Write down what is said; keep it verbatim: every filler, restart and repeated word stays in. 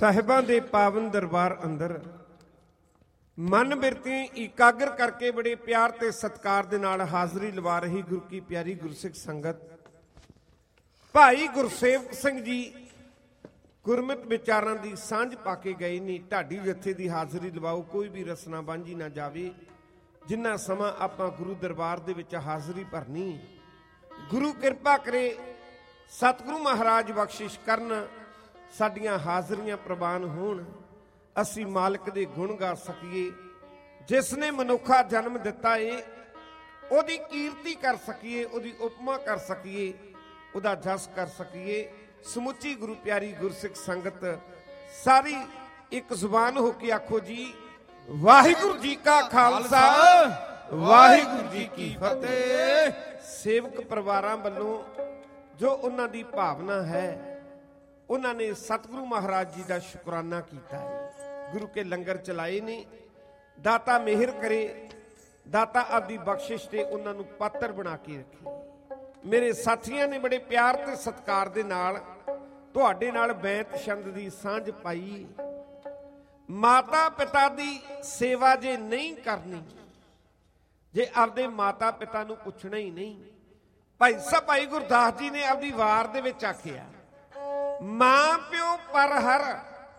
ਸਾਹਿਬਾਂ ਦੇ ਪਾਵਨ ਦਰਬਾਰ ਅੰਦਰ ਮਨ ਬਿਰਤੀ ਇਕਾਗਰ ਕਰਕੇ ਬੜੇ ਪਿਆਰ ਤੇ ਸਤਿਕਾਰ ਦੇ ਨਾਲ ਹਾਜ਼ਰੀ ਲਵਾ ਰਹੀ ਗੁਰੂ ਕੀ ਪਿਆਰੀ ਗੁਰਸਿੱਖ ਸੰਗਤ। ਭਾਈ ਗੁਰਸੇਵਕ ਸਿੰਘ ਜੀ ਗੁਰਮਤਿ ਵਿਚਾਰਾਂ ਦੀ ਸਾਂਝ ਪਾ ਕੇ ਗਏ ਨੇ। ਢਾਡੀ ਜਥੇ ਦੀ ਹਾਜ਼ਰੀ ਲਵਾਓ, ਕੋਈ ਵੀ ਰਸਨਾ ਬਾਂਝੀ ਨਾ ਜਾਵੇ। ਜਿੰਨਾ ਸਮਾਂ ਆਪਾਂ ਗੁਰੂ ਦਰਬਾਰ ਦੇ ਵਿੱਚ ਹਾਜ਼ਰੀ ਭਰਨੀ, ਗੁਰੂ ਕਿਰਪਾ ਕਰੇ, ਸਤਿਗੁਰੂ ਮਹਾਰਾਜ ਬਖਸ਼ਿਸ਼ ਕਰਨ, ਸਾਡੀਆਂ ਹਾਜ਼ਰੀਆਂ ਪ੍ਰਵਾਨ ਹੋਣ, ਅਸੀਂ ਮਾਲਕ ਦੇ ਗੁਣ ਗਾ ਸਕੀਏ। ਜਿਸ ਨੇ ਮਨੁੱਖਾ ਜਨਮ ਦਿੱਤਾ ਏ ਉਹਦੀ ਕੀਰਤੀ ਕਰ ਸਕੀਏ, ਉਹਦੀ ਉਪਮਾ ਕਰ ਸਕੀਏ, ਉਹਦਾ ਜਸ ਕਰ ਸਕੀਏ। ਸਮੁੱਚੀ ਗੁਰੂ ਪਿਆਰੀ ਗੁਰਸਿੱਖ ਸੰਗਤ ਸਾਰੀ ਇੱਕ ਜ਼ੁਬਾਨ ਹੋ ਕੇ ਆਖੋ ਜੀ, ਵਾਹਿਗੁਰੂ ਜੀ ਕਾ ਖਾਲਸਾ, ਵਾਹਿਗੁਰੂ ਜੀ ਕੀ ਫਤਿਹ। ਸੇਵਕ ਪਰਿਵਾਰਾਂ ਵੱਲੋਂ ਜੋ ਉਹਨਾਂ ਦੀ ਭਾਵਨਾ ਹੈ, ਉਹਨਾਂ ਨੇ ਸਤਿਗੁਰੂ ਮਹਾਰਾਜ ਜੀ ਦਾ ਸ਼ੁਕਰਾਨਾ ਕੀਤਾ ਹੈ। ਗੁਰੂ ਕੇ ਲੰਗਰ ਚਲਾਏ ਨੇ। ਦਾਤਾ ਮਿਹਰ ਕਰੇ, ਦਾਤਾ ਆਪਦੀ ਬਖਸ਼ਿਸ਼ ਤੇ ਉਹਨਾਂ ਨੂੰ ਪਾਤਰ ਬਣਾ ਕੇ ਰੱਖੇ। ਮੇਰੇ ਸਾਥੀਆਂ ਨੇ ਬੜੇ ਪਿਆਰ ਤੇ ਸਤਿਕਾਰ ਦੇ ਨਾਲ ਤੁਹਾਡੇ ਨਾਲ ਬੈਂਤ ਛੰਦ ਦੀ ਸਾਂਝ ਪਾਈ। ਮਾਤਾ ਪਿਤਾ ਦੀ ਸੇਵਾ ਜੇ ਨਹੀਂ ਕਰਨੀ, ਜੇ ਆਪਦੇ ਮਾਤਾ ਪਿਤਾ ਨੂੰ ਪੁੱਛਣਾ ਹੀ ਨਹੀਂ, ਭਾਈ ਸਾਹਿਬ ਭਾਈ ਗੁਰਦਾਸ ਜੀ ਨੇ ਆਪਦੀ ਵਾਰ ਦੇ ਵਿੱਚ ਆਖਿਆ, ਮਾਂ ਪਿਓ ਪਰ ਹਰ